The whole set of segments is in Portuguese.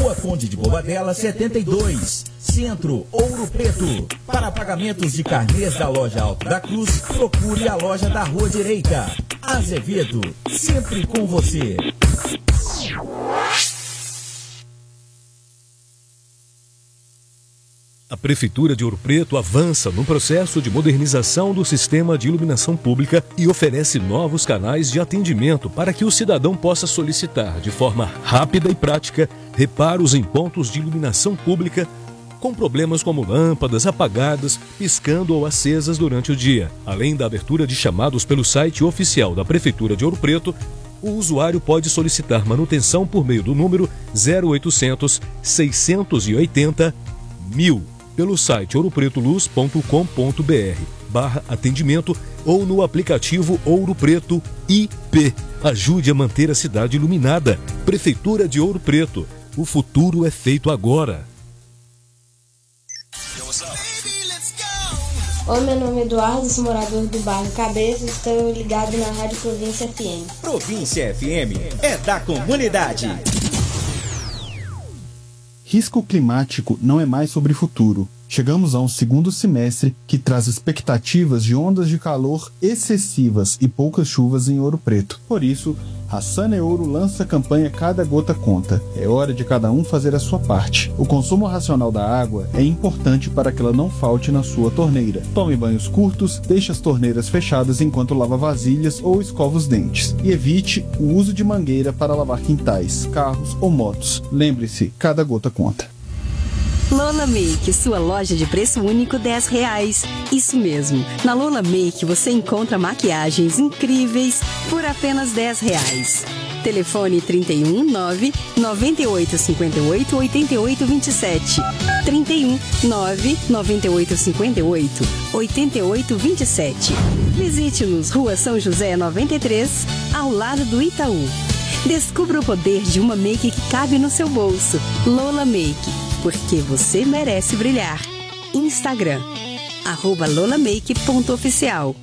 Rua Conde de Bobadela, 72, Centro, Ouro Preto. Para pagamentos de carnês da loja Alto da Cruz, procure a loja da Rua Direita. Azevedo, sempre com você. A Prefeitura de Ouro Preto avança no processo de modernização do sistema de iluminação pública e oferece novos canais de atendimento para que o cidadão possa solicitar de forma rápida e prática reparos em pontos de iluminação pública com problemas como lâmpadas apagadas, piscando ou acesas durante o dia. Além da abertura de chamados pelo site oficial da Prefeitura de Ouro Preto, o usuário pode solicitar manutenção por meio do número 0800 680 1000 pelo site ouropretoluz.com.br/atendimento ou no aplicativo Ouro Preto IP. Ajude a manter a cidade iluminada. Prefeitura de Ouro Preto. O futuro é feito agora. Oi, meu nome é Eduardo, sou morador do bairro Cabeça e estou ligado na Rádio Província FM. Província FM é da comunidade. Risco climático não é mais sobre futuro. Chegamos a um segundo semestre que traz expectativas de ondas de calor excessivas e poucas chuvas em Ouro Preto. Por isso, a Saneouro lança a campanha Cada Gota Conta. É hora de cada um fazer a sua parte. O consumo racional da água é importante para que ela não falte na sua torneira. Tome banhos curtos, deixe as torneiras fechadas enquanto lava vasilhas ou escova os dentes. E evite o uso de mangueira para lavar quintais, carros ou motos. Lembre-se, cada gota conta. Lola Make, sua loja de preço único R$10. Isso mesmo, na Lola Make você encontra maquiagens incríveis por apenas R$10. Telefone 31 9 98 58 88 27. 31 9 98 58 88 27. Visite-nos, Rua São José 93, ao lado do Itaú. Descubra o poder de uma make que cabe no seu bolso. Lola Make, porque você merece brilhar. Instagram, @lolamake.oficial.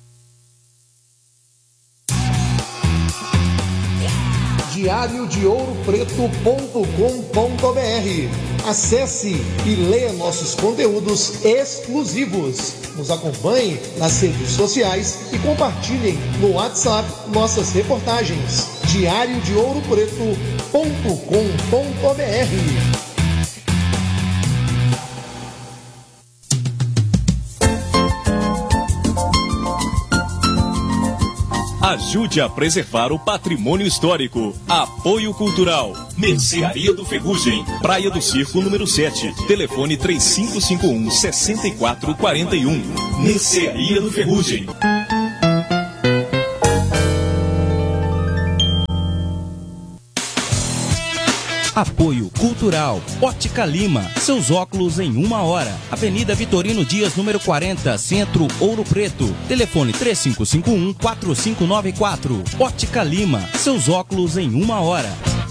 diariodouropreto.com.br. Acesse e leia nossos conteúdos exclusivos. Nos acompanhe nas redes sociais e compartilhem no WhatsApp nossas reportagens. diariodouropreto.com.br. Ajude a preservar o patrimônio histórico. Apoio Cultural. Mercearia do Ferrugem. Praia do Circo, número 7. Telefone 3551-6441. Mercearia do Ferrugem. Apoio Cultural. Ótica Lima. Seus óculos em 1 hora. Avenida Vitorino Dias, número 40, Centro, Ouro Preto. Telefone 3551-4594. Ótica Lima. Seus óculos em 1 hora.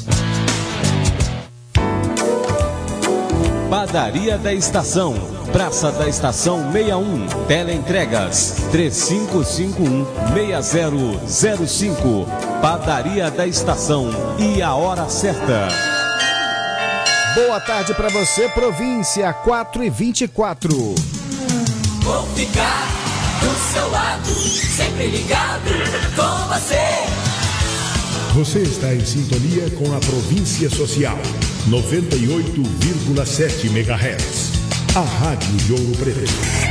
Padaria da Estação. Praça da Estação 61. Teleentregas 3551-6005. Padaria da Estação. E a hora certa. Boa tarde para você, província, 4h24. Vou ficar do seu lado, sempre ligado com você. Você está em sintonia com a Província Social, 98,7 MHz. A Rádio de Ouro Preto.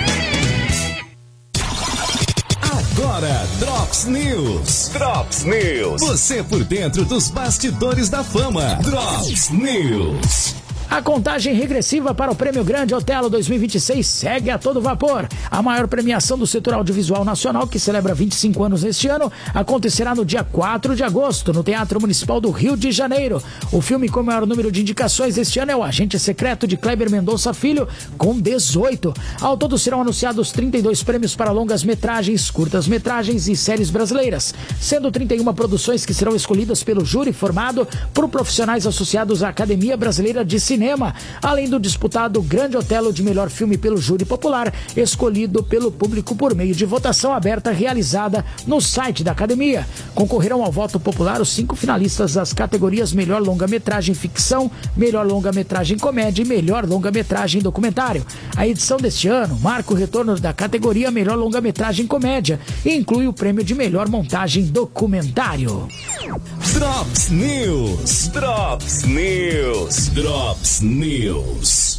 Agora, Drops News. Drops News. Você por dentro dos bastidores da fama. Drops News. A contagem regressiva para o Prêmio Grande Otelo 2026 segue a todo vapor. A maior premiação do setor audiovisual nacional, que celebra 25 anos neste ano, acontecerá no dia 4 de agosto, no Teatro Municipal do Rio de Janeiro. O filme com o maior número de indicações este ano é O Agente Secreto, de Kleber Mendonça Filho, com 18. Ao todo serão anunciados 32 prêmios para longas-metragens, curtas-metragens e séries brasileiras, sendo 31 produções que serão escolhidas pelo júri formado por profissionais associados à Academia Brasileira de Cinema. Cinema, além do disputado Grande Otelo de melhor filme pelo júri popular, escolhido pelo público por meio de votação aberta realizada no site da Academia. Concorreram ao voto popular os 5 finalistas das categorias Melhor Longa-Metragem Ficção, Melhor Longa-Metragem Comédia e Melhor Longa-Metragem Documentário. A edição deste ano marca o retorno da categoria Melhor Longa-Metragem Comédia e inclui o prêmio de Melhor Montagem Documentário. Drops News. Drops News. Drops News.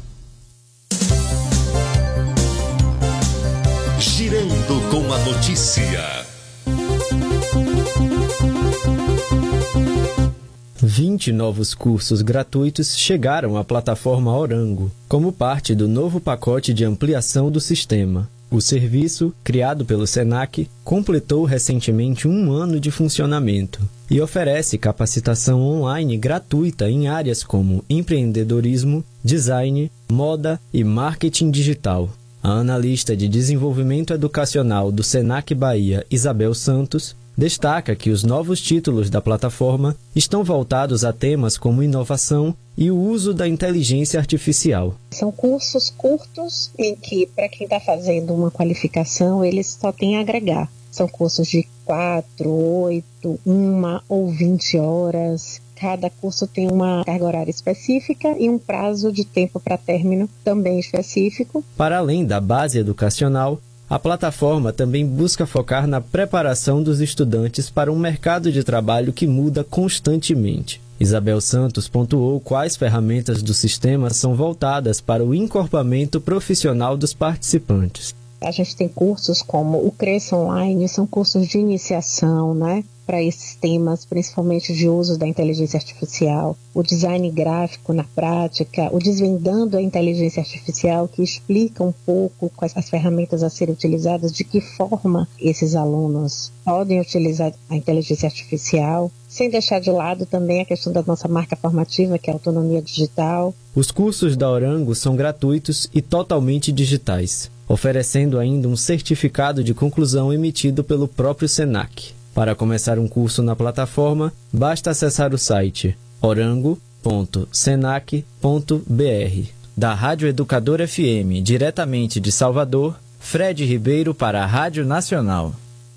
Girando com a notícia. 20 novos cursos gratuitos chegaram à plataforma Orango, como parte do novo pacote de ampliação do sistema. O serviço, criado pelo Senac, completou recentemente 1 ano de funcionamento e oferece capacitação online gratuita em áreas como empreendedorismo, design, moda e marketing digital. A analista de desenvolvimento educacional do Senac Bahia, Isabel Santos, destaca que os novos títulos da plataforma estão voltados a temas como inovação e o uso da inteligência artificial. São cursos curtos em que, para quem está fazendo uma qualificação, eles só têm a agregar. São cursos de 4, 8, 1 ou 20 horas. Cada curso tem uma carga horária específica e um prazo de tempo para término também específico. Para além da base educacional, a plataforma também busca focar na preparação dos estudantes para um mercado de trabalho que muda constantemente. Isabel Santos pontuou quais ferramentas do sistema são voltadas para o encorpamento profissional dos participantes. A gente tem cursos como o Cresça Online, são cursos de iniciação, né, para esses temas, principalmente de uso da inteligência artificial, o design gráfico na prática, o Desvendando a Inteligência Artificial, que explica um pouco quais as ferramentas a serem utilizadas, de que forma esses alunos podem utilizar a inteligência artificial, sem deixar de lado também a questão da nossa marca formativa, que é a autonomia digital. Os cursos da Orango são gratuitos e totalmente digitais, oferecendo ainda um certificado de conclusão emitido pelo próprio Senac. Para começar um curso na plataforma, basta acessar o site orango.senac.br. Da Rádio Educador FM, diretamente de Salvador, Fred Ribeiro para a Rádio Nacional.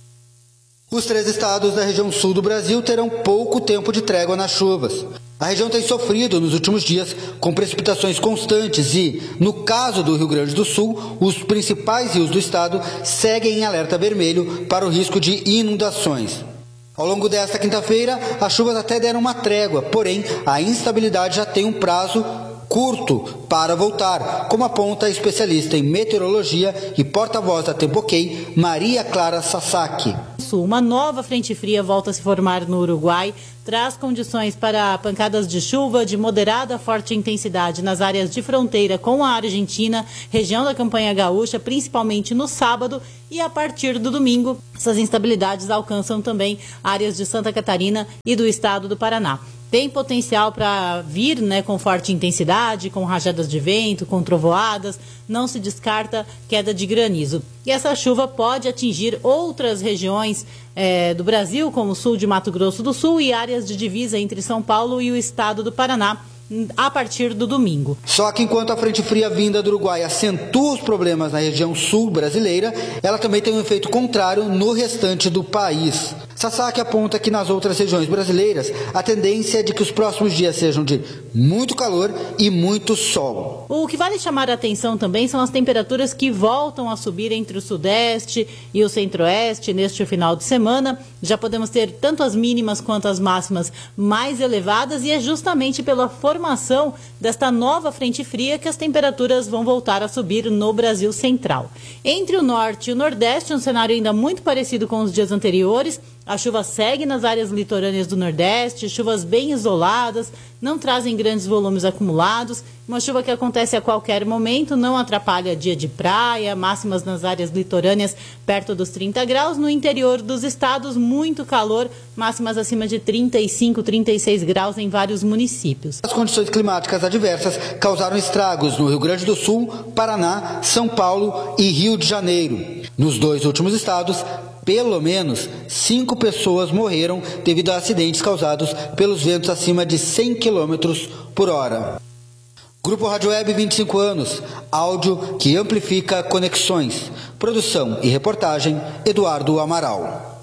Os 3 estados da região sul do Brasil terão pouco tempo de trégua nas chuvas. A região tem sofrido nos últimos dias com precipitações constantes e, no caso do Rio Grande do Sul, os principais rios do estado seguem em alerta vermelho para o risco de inundações. Ao longo desta quinta-feira, as chuvas até deram uma trégua, porém a instabilidade já tem um prazo curto para voltar, como aponta a especialista em meteorologia e porta-voz da Tempoquei, Maria Clara Sasaki. Uma nova frente fria volta a se formar no Uruguai, traz condições para pancadas de chuva de moderada a forte intensidade nas áreas de fronteira com a Argentina, região da Campanha Gaúcha, principalmente no sábado, e a partir do domingo, essas instabilidades alcançam também áreas de Santa Catarina e do estado do Paraná. Tem potencial para vir, com forte intensidade, com rajadas de vento, com trovoadas, não se descarta queda de granizo. E essa chuva pode atingir outras regiões do Brasil, como o sul de Mato Grosso do Sul e áreas de divisa entre São Paulo e o estado do Paraná, a partir do domingo. Só que enquanto a frente fria vinda do Uruguai acentua os problemas na região sul brasileira, ela também tem um efeito contrário no restante do país. Sasaki aponta que nas outras regiões brasileiras a tendência é de que os próximos dias sejam de muito calor e muito sol. O que vale chamar a atenção também são as temperaturas que voltam a subir entre o sudeste e o centro-oeste neste final de semana. Já podemos ter tanto as mínimas quanto as máximas mais elevadas e é justamente pela formação desta nova frente fria que as temperaturas vão voltar a subir no Brasil central. Entre o norte e o nordeste, um cenário ainda muito parecido com os dias anteriores. A chuva segue nas áreas litorâneas do Nordeste, chuvas bem isoladas, não trazem grandes volumes acumulados. Uma chuva que acontece a qualquer momento, não atrapalha dia de praia, máximas nas áreas litorâneas perto dos 30 graus. No interior dos estados, muito calor, máximas acima de 35, 36 graus em vários municípios. As condições climáticas adversas causaram estragos no Rio Grande do Sul, Paraná, São Paulo e Rio de Janeiro. Nos 2 últimos estados, pelo menos 5 pessoas morreram devido a acidentes causados pelos ventos acima de 100 km por hora. Grupo Rádio Web, 25 anos. Áudio que amplifica conexões. Produção e reportagem, Eduardo Amaral.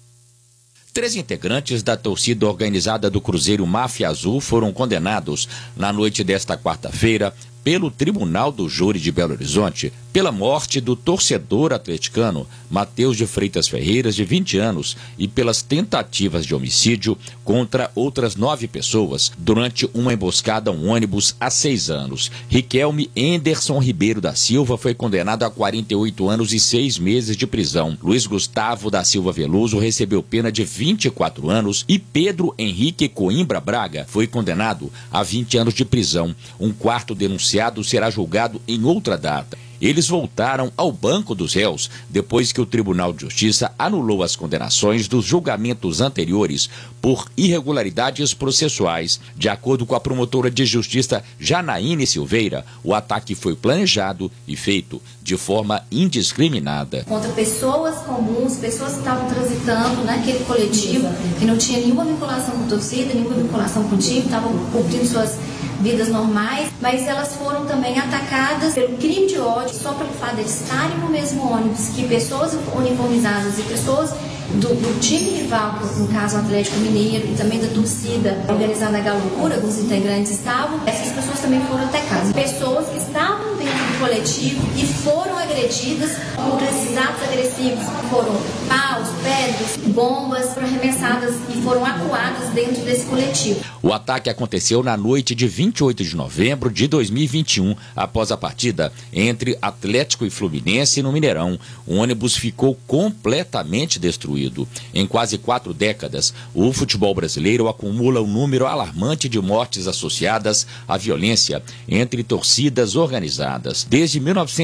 3 integrantes da torcida organizada do Cruzeiro Máfia Azul foram condenados na noite desta quarta-feira pelo Tribunal do Júri de Belo Horizonte pela morte do torcedor atleticano Matheus de Freitas Ferreiras, de 20 anos, e pelas tentativas de homicídio contra outras 9 pessoas durante uma emboscada a um ônibus há 6 anos. Riquelme Enderson Ribeiro da Silva foi condenado a 48 anos e 6 meses de prisão. Luiz Gustavo da Silva Veloso recebeu pena de 24 anos e Pedro Henrique Coimbra Braga foi condenado a 20 anos de prisão. Um quarto denunciado será julgado em outra data. Eles voltaram ao banco dos réus depois que o Tribunal de Justiça anulou as condenações dos julgamentos anteriores por irregularidades processuais. De acordo com a promotora de justiça Janaíne Silveira, o ataque foi planejado e feito de forma indiscriminada. Contra pessoas comuns, pessoas que estavam transitando naquele coletivo, que não tinha nenhuma vinculação com torcida, nenhuma vinculação com o time, estavam cumprindo suas vidas normais, mas elas foram também atacadas pelo crime de ódio só pelo fato de estarem no mesmo ônibus que pessoas uniformizadas e pessoas do time rival, no caso o Atlético Mineiro, e também da torcida organizada Galo Loucura, alguns integrantes estavam, essas pessoas também foram atacadas. Pessoas que estavam dentro do coletivo e foram agredidas por esses atos agressivos, foram paus, pedras, bombas, foram arremessadas e foram acuadas dentro desse coletivo. O ataque aconteceu na noite de 28 de novembro de 2021, após a partida entre Atlético e Fluminense no Mineirão. O ônibus ficou completamente destruído. Em quase 4 décadas, o futebol brasileiro acumula um número alarmante de mortes associadas à violência entre torcidas organizadas. Desde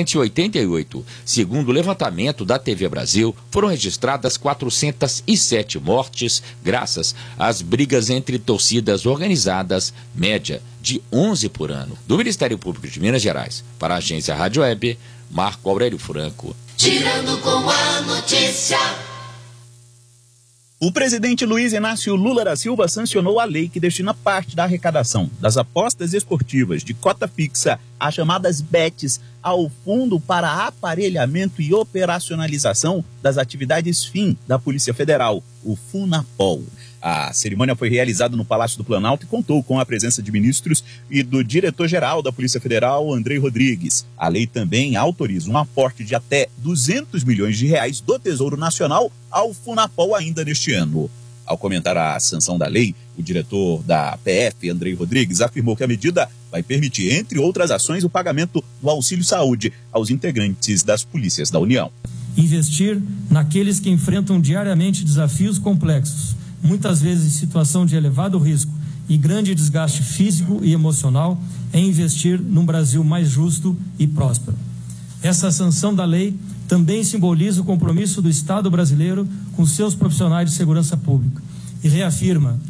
1988, segundo o levantamento da TV Brasil, foram registradas 407 mortes graças às brigas entre torcidas organizadas, média de 11 por ano. Do Ministério Público de Minas Gerais, para a agência Rádio Web, Marco Aurélio Franco. Tirando com a notícia. O presidente Luiz Inácio Lula da Silva sancionou a lei que destina parte da arrecadação das apostas esportivas de cota fixa, as chamadas BETs, ao Fundo para Aparelhamento e Operacionalização das Atividades FIM da Polícia Federal, o FUNAPOL. A cerimônia foi realizada no Palácio do Planalto e contou com a presença de ministros e do diretor-geral da Polícia Federal, Andrei Rodrigues. A lei também autoriza um aporte de até 200 milhões de reais do Tesouro Nacional ao FUNAPOL ainda neste ano. Ao comentar a sanção da lei, o diretor da PF, Andrei Rodrigues, afirmou que a medida vai permitir, entre outras ações, o pagamento do auxílio saúde aos integrantes das polícias da União. Investir naqueles que enfrentam diariamente desafios complexos, muitas vezes em situação de elevado risco e grande desgaste físico e emocional, é investir num Brasil mais justo e próspero. Essa sanção da lei também simboliza o compromisso do Estado brasileiro com seus profissionais de segurança pública e reafirma